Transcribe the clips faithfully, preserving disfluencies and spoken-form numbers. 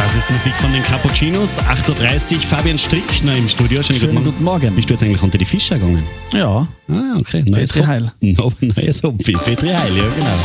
Das ist Musik von den Cappuccinos. acht Uhr dreißig, Fabian Strick noch im Studio. Schönen, Schönen guten, guten Morgen. Bist du jetzt eigentlich unter die Fische gegangen? Ja. Ah, okay. Neues Petri Hobby. Heil. No, neues Hobby. Petri Heil, ja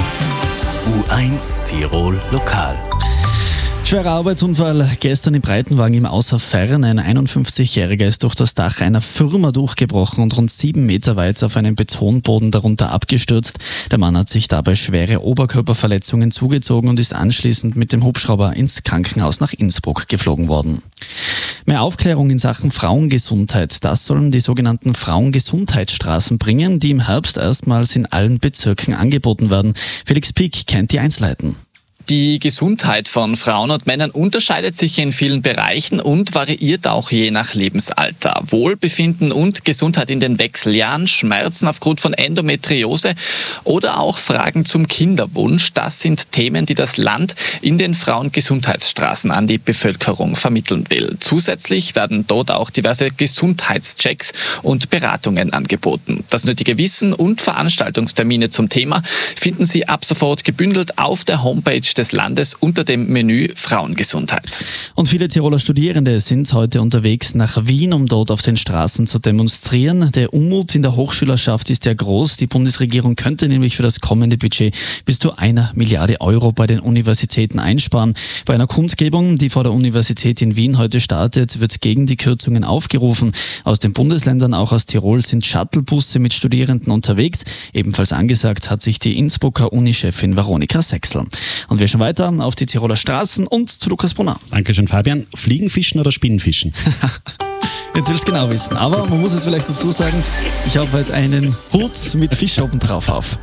genau. U eins Tirol Lokal. Schwerer Arbeitsunfall gestern im Breitenwagen im Außerfern. Ein einundfünfzigjähriger ist durch das Dach einer Firma durchgebrochen und rund sieben Meter weit auf einen Betonboden darunter abgestürzt. Der Mann hat sich dabei schwere Oberkörperverletzungen zugezogen und ist anschließend mit dem Hubschrauber ins Krankenhaus nach Innsbruck geflogen worden. Mehr Aufklärung in Sachen Frauengesundheit. Das sollen die sogenannten Frauengesundheitsstraßen bringen, die im Herbst erstmals in allen Bezirken angeboten werden. Felix Pick kennt die Einzelheiten. Die Gesundheit von Frauen und Männern unterscheidet sich in vielen Bereichen und variiert auch je nach Lebensalter. Wohlbefinden und Gesundheit in den Wechseljahren, Schmerzen aufgrund von Endometriose oder auch Fragen zum Kinderwunsch, das sind Themen, die das Land in den Frauengesundheitsstraßen an die Bevölkerung vermitteln will. Zusätzlich werden dort auch diverse Gesundheitschecks und Beratungen angeboten. Das nötige Wissen und Veranstaltungstermine zum Thema finden Sie ab sofort gebündelt auf der Homepage des Landes unter dem Menü Frauengesundheit. Und viele Tiroler Studierende sind heute unterwegs nach Wien, um dort auf den Straßen zu demonstrieren. Der Unmut in der Hochschülerschaft ist ja groß. Die Bundesregierung könnte nämlich für das kommende Budget bis zu einer Milliarde Euro bei den Universitäten einsparen. Bei einer Kundgebung, die vor der Universität in Wien heute startet, wird gegen die Kürzungen aufgerufen. Aus den Bundesländern, auch aus Tirol, sind Shuttlebusse mit Studierenden unterwegs. Ebenfalls angesagt hat sich die Innsbrucker Unichefin Veronika Sechsel. Und wir schauen weiter auf die Tiroler Straßen und zu Lukas Brunner. Dankeschön, Fabian. Fliegenfischen oder Spinnenfischen? Jetzt willst du genau wissen. Aber man muss es vielleicht dazu sagen, ich habe heute einen Hut mit Fisch oben drauf auf.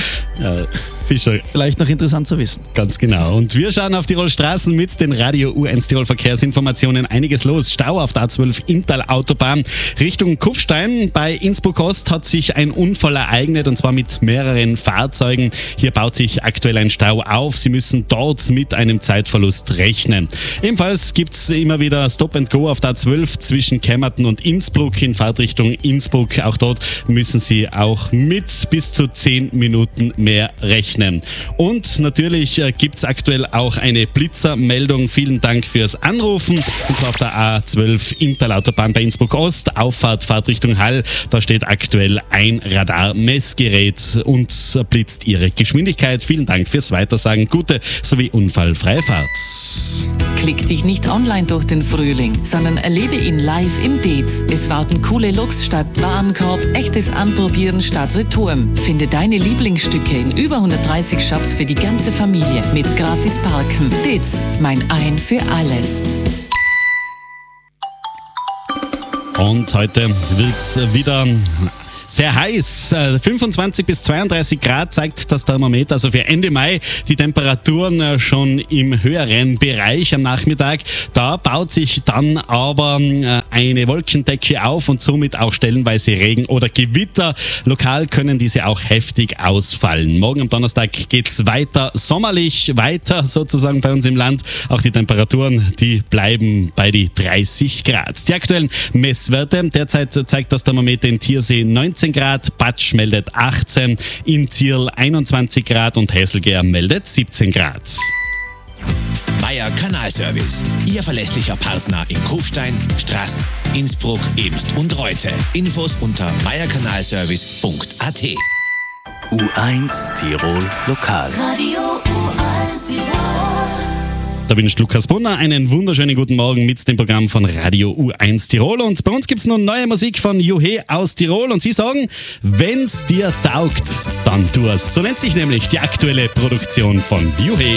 Ja, Fischer. Vielleicht noch interessant zu wissen. Ganz genau. Und wir schauen auf Tirol Straßen mit den Radio U eins Tirol Verkehrsinformationen. Einiges los. Stau auf der A zwölf Inntal-Autobahn Richtung Kufstein. Bei Innsbruck Ost hat sich ein Unfall ereignet, und zwar mit mehreren Fahrzeugen. Hier baut sich aktuell ein Stau auf. Sie müssen dort mit einem Zeitverlust rechnen. Ebenfalls gibt es immer wieder Stop and Go auf der A zwölf zwischen Kemmerton und Innsbruck in Fahrtrichtung Innsbruck. Auch dort müssen Sie auch mit bis zu zehn Minuten mehr rechnen. Und natürlich äh, gibt es aktuell auch eine Blitzermeldung. Vielen Dank fürs Anrufen. Und zwar auf der A zwölf Inntal-Autobahn bei Innsbruck Ost, Auffahrt, Fahrtrichtung Hall. Da steht aktuell ein Radarmessgerät und blitzt Ihre Geschwindigkeit. Vielen Dank fürs Weitersagen. Gute sowie unfallfreie Fahrt. Klick dich nicht online durch den Frühling, sondern erlebe ihn live im Beetz. Es warten coole Looks statt Warenkorb, echtes Anprobieren statt Return. Finde deine Lieblingsstücke in über hundertdreißig Shops für die ganze Familie mit gratis Parken. Beetz, mein Ein für alles. Und heute wird es wieder sehr heiß. fünfundzwanzig bis zweiunddreißig Grad zeigt das Thermometer, also für Ende Mai die Temperaturen schon im höheren Bereich am Nachmittag. Da baut sich dann aber eine Wolkendecke auf und somit auch stellenweise Regen oder Gewitter. Lokal können diese auch heftig ausfallen. Morgen am Donnerstag geht's weiter sommerlich, weiter sozusagen bei uns im Land. Auch die Temperaturen, die bleiben bei die dreißig Grad. Die aktuellen Messwerte, derzeit zeigt das Thermometer in Tiersee neunzehn Grad, Patsch meldet achtzehn, in Zierl einundzwanzig Grad und Hesselgeer meldet siebzehn Grad. Meier Kanalservice, Ihr verlässlicher Partner in Kufstein, Straß, Innsbruck, Emst und Reute. Infos unter meierkanalservice punkt a t. U eins Tirol Lokal. Radio U eins Tirol. Da wünscht Lukas Brunner einen wunderschönen guten Morgen mit dem Programm von Radio U eins Tirol. Und bei uns gibt es nun neue Musik von Juhe aus Tirol. Und sie sagen, wenn's dir taugt, dann tu es. So nennt sich nämlich die aktuelle Produktion von Juhe.